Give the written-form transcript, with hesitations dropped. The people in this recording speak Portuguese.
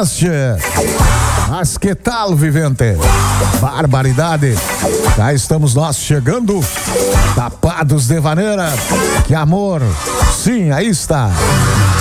buenas, tchê. Mas que tal, vivente? Barbaridade. Já estamos nós chegando. Tapados de vaneira. Que amor. Sim, aí está.